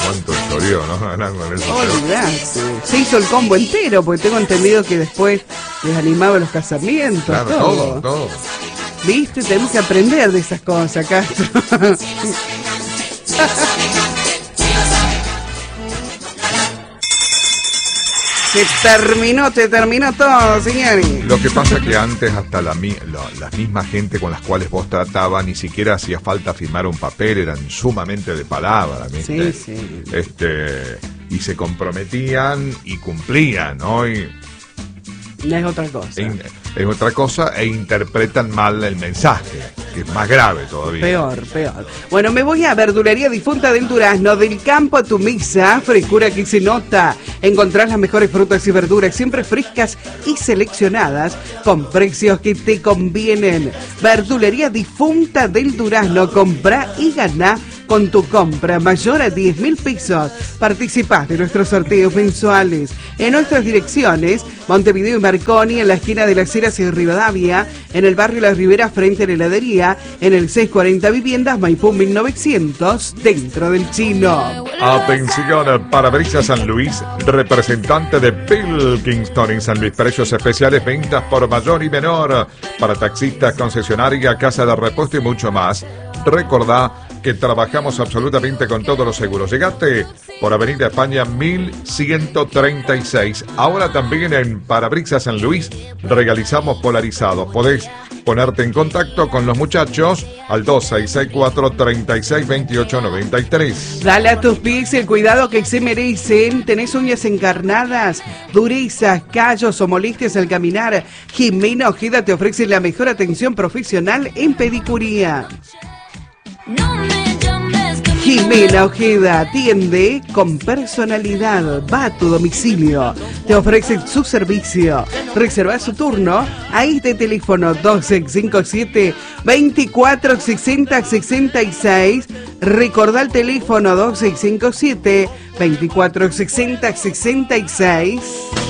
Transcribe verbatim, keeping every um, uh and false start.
cuánto choreó, ¿no? Ganan con eso. Olvidate. Se hizo el combo entero, porque tengo entendido que después les animaba los casamientos. Claro, todo. todo, todo. ¿Viste? Tenemos que aprender de esas cosas, Castro. Se terminó, te terminó todo, señores. Lo que pasa que antes hasta la, la, la misma gente con las cuales vos tratabas ni siquiera hacía falta firmar un papel, eran sumamente de palabra, ¿viste? Sí, sí. Este, y se comprometían y cumplían, ¿no? Y, no es otra cosa. e, es otra cosa e interpretan mal el mensaje, que es más grave todavía. Peor, peor. Bueno, me voy a Verdulería Difunta del Durazno, del campo a tu mesa, frescura que se nota. Encontrás las mejores frutas y verduras, siempre frescas y seleccionadas, con precios que te convienen. Verdulería Difunta del Durazno, comprá y ganá con tu compra mayor a diez mil pesos. Participás de nuestros sorteos mensuales en nuestras direcciones: Montevideo y Marconi, en la esquina de Las Heras y Rivadavia, en el barrio La Ribera frente a la heladería, en el seiscientos cuarenta Viviendas, Maipú mil novecientos, dentro del Chino. Atención, Parabrisas San Luis, representante de Pilkington en San Luis. Precios especiales, ventas por mayor y menor, para taxistas, concesionaria, casa de repuesto y mucho más. Recordá que trabajamos absolutamente con todos los seguros. Llegate por Avenida España mil ciento treinta y seis. Ahora también en Parabrisas San Luis regalizamos polarizados. Podés ponerte en contacto con los muchachos al dos seis seis cuatro, treinta y seis, veintiocho noventa y tres. Dale a tus pies el cuidado que se merecen. ¿Tenés uñas encarnadas, durezas, callos o molestias al caminar? Jimena Ojeda te ofrece la mejor atención profesional en pedicuría. Jimena Ojeda atiende con personalidad, va a tu domicilio, te ofrece su servicio. Reserva su turno a este teléfono dos seis cinco siete, veinticuatro sesenta, sesenta y seis. Recordá el teléfono dos seis cinco siete, veinticuatro sesenta, sesenta y seis.